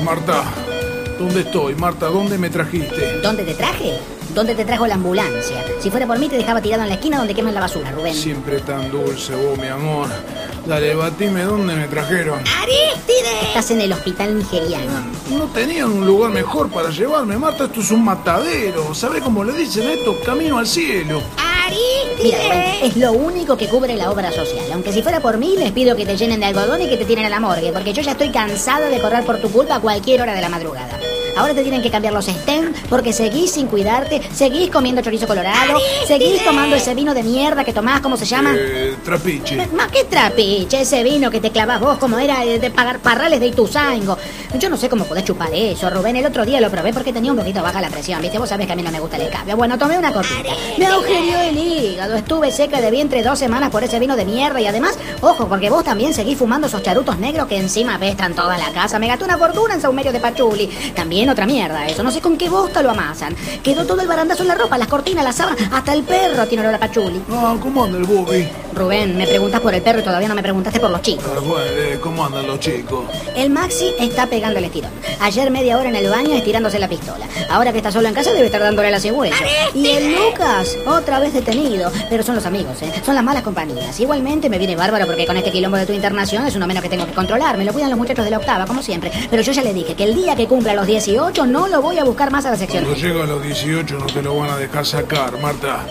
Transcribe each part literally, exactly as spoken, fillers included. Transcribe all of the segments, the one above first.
Marta, ¿dónde estoy? Marta, ¿dónde me trajiste? ¿Dónde te traje? ¿Dónde te trajo la ambulancia? Si fuera por mí te dejaba tirado en la esquina donde queman la basura, Rubén. Siempre tan dulce vos, mi amor. Dale, batime, ¿dónde me trajeron? ¡Arístide! Estás en el hospital nigeriano. No tenían un lugar mejor para llevarme, Marta. Esto es un matadero. ¿Sabés cómo le dicen esto? Camino al cielo. Mira, Rubén, es lo único que cubre la obra social. Aunque si fuera por mí, les pido que te llenen de algodón y que te tiren a la morgue, porque yo ya estoy cansada de correr por tu culpa a cualquier hora de la madrugada. Ahora te tienen que cambiar los stents porque seguís sin cuidarte, seguís comiendo chorizo colorado, seguís tomando ese vino de mierda que tomás, ¿cómo se llama? Eh, trapiche. Más que trapiche, ese vino que te clavás vos, como era de pagar parrales de Ituzaingo. Yo no sé cómo podés chupar eso, Rubén. El otro día lo probé porque tenía un poquito baja la presión, ¿viste? Vos sabés que a mí no me gusta el escabio. Bueno, tomé una copita. Me agujereó el hígado, estuve seca de vientre dos semanas por ese vino de mierda y además, ojo, porque vos también seguís fumando esos charutos negros que encima apestan toda la casa. Me gasté una fortuna en saumerio de pachuli. También otra mierda eso, no sé con qué bosta lo amasan. Quedó todo el barandazo en la ropa, las cortinas, las sábanas, hasta el perro tiene olor a pachuli. Ah, ¿cómo anda el Bobby? Rubén, me preguntas por el perro y todavía no me preguntaste por los chicos. Ah, bueno, eh, ¿cómo andan los chicos? El Maxi está pegando el estirón. Ayer media hora en el baño estirándose la pistola. Ahora que está solo en casa debe estar dándole la cigüeña. Y el Lucas, otra vez detenido. Pero son los amigos, ¿eh? Son las malas compañías. Igualmente me viene bárbaro porque con este quilombo de tu internación es uno menos que tengo que controlar. Me lo cuidan los muchachos de la octava, como siempre. Pero yo ya le dije que el día que cumpla los dieciocho no lo voy a buscar más a la sección. Cuando llega a los dieciocho no te lo van a dejar sacar, Marta.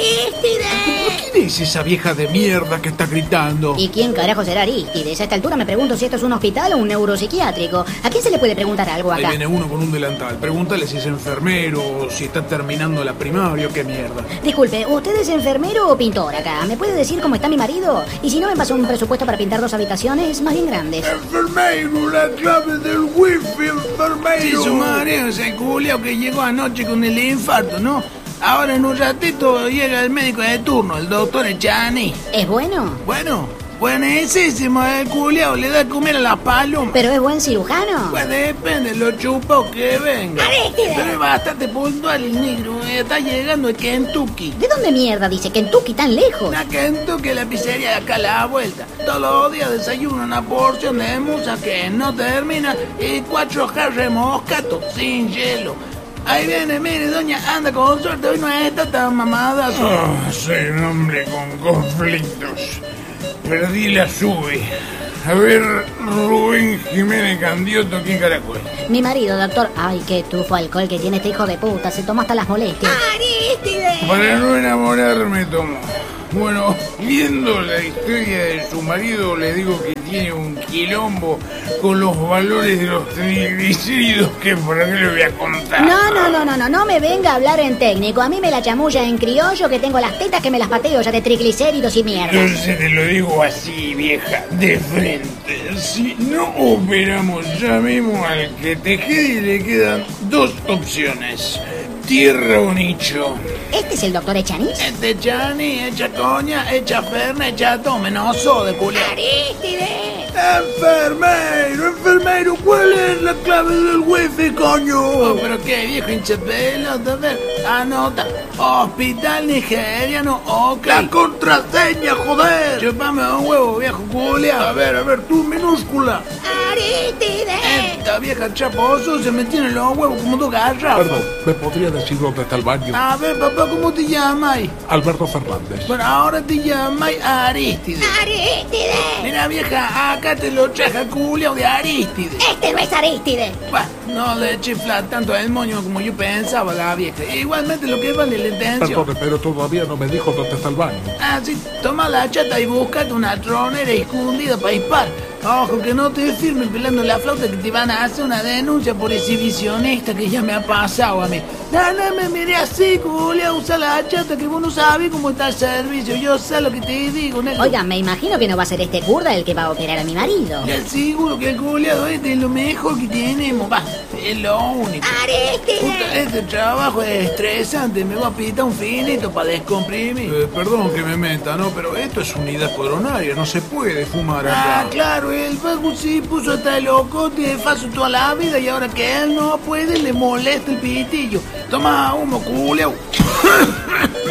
¡Arístide! ¿Quién es esa vieja de mierda que está gritando? ¿Y quién carajo será Arístides? A esta altura me pregunto si esto es un hospital o un neuropsiquiátrico. ¿A quién se le puede preguntar algo acá? Ahí viene uno con un delantal. Pregúntale si es enfermero o si está terminando la primaria o qué mierda. Disculpe, ¿usted es enfermero o pintor acá? ¿Me puede decir cómo está mi marido? Y si no me pasó un presupuesto para pintar dos habitaciones más bien grandes. Enfermero, la clave del wifi, enfermero. Sí, su marido es el culiao que llegó anoche con el infarto, ¿no? Ahora en un ratito llega el médico de turno, el doctor Echani. ¿Es bueno? Bueno, buenísimo, el culiao le da a comer a la paloma. ¿Pero es buen cirujano? Pues depende, lo chupó que venga. Pero es bastante puntual el negro, está llegando a Kentucky. ¿De dónde mierda dice Kentucky tan lejos? A Kentucky, la pizzería de acá a la vuelta. Todos los días desayuno una porción de musa que no termina y cuatro jarras de moscato sin hielo. Ahí viene, mire, doña, anda con suerte, hoy no está tan mamada. Oh, soy un hombre con conflictos. Perdí la sube. A ver, Rubén Jiménez Candioto, ¿quién carajo es? Mi marido, doctor. Ay, qué tufo alcohol que tiene este hijo de puta. Se tomó hasta las molestias. ¡Arístide! Para no enamorarme, tomo. Bueno, viendo la historia de su marido, le digo que tiene un quilombo con los valores de los triglicéridos que por qué le voy a contar. No, no, no, no, no, no me venga a hablar en técnico. A mí me la chamulla en criollo que tengo las tetas que me las pateo ya de triglicéridos y mierda. Entonces te lo digo así, vieja, de frente. Si no operamos ya mismo al que te quede y le quedan dos opciones. Tierra o nicho. ¿Este es el doctor Echanís? Este Chani, echa coña, echa ferna, echa tome, no so de culo. ¡Arístide! Enfermero, enfermero, ¿cuál es la clave del wifi, coño? Oh, pero qué viejo hinchapelo, a ver, anota. Hospital nigeriano, ok. La contraseña, joder. Chupame un huevo, viejo culia. A ver, a ver, tú minúscula. ¡Arístide! Esta vieja chaposo se me tiene los huevos como dos garras. Perdón, ¿me podría decir dónde está el baño? A ver, papá, ¿cómo te llamas? Alberto Fernández. Bueno, ahora te llamas Arístide. ¡Arístide! Mira, vieja, acá te lo traje culiao de Arístide. Este no es Arístide. Bueno, no le chifla tanto el moño como yo pensaba la vieja. Igualmente lo que vale la intención. Perdón, pero todavía no me dijo dónde está el baño. Ah, sí, toma la chata y búscate una tronera escondida para disparar. Ojo, que no te firmen pelando la flauta que te van a hacer una denuncia por exhibicionista que ya me ha pasado a mí. No, no me miré así, culia, usa la chata que vos no sabes cómo está el servicio. Yo sé lo que te digo, negro. Oiga, me imagino que no va a ser este curda el que va a operar a mi marido. Ya seguro que el culiado este es lo mejor que tenemos. Va, es lo único. Puta, este trabajo es estresante. Me va a pitar un finito para descomprimir. Eh, perdón que me meta, ¿no? Pero esto es unidad coronaria. No se puede fumar acá. Ah, claro. El vago sí puso hasta el loco de faso toda la vida y ahora que él no puede le molesta el pitillo. Toma humo, culiao.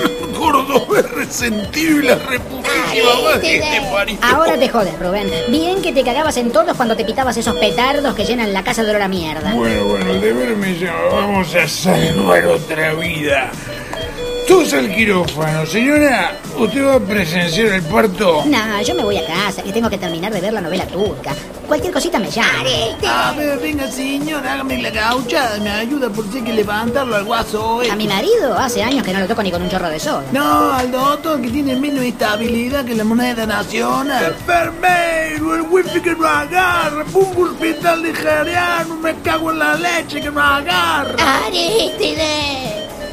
gordo, es resentido y la reputísima madre que te parió. Ahora te jodes, Rubén. Bien que te cagabas en todos cuando te pitabas esos petardos que llenan la casa de olor a mierda. Bueno, bueno, el deber me llama. Vamos a salvar otra vida. Tú es al quirófano, señora. ¿Usted va a presenciar el parto? No, yo me voy a casa, que tengo que terminar de ver la novela turca. Cualquier cosita me llama. A ver, venga, señor, hágame la gauchada. Me ayuda por si hay que levantarlo al guaso. A mi marido hace años que no lo toco ni con un chorro de sol. No, al doctor que tiene menos estabilidad que la moneda nacional. Enfermero, el wifi que no agarra. Pongo hospital nigeriano, me cago en la leche que no agarra. Aristide.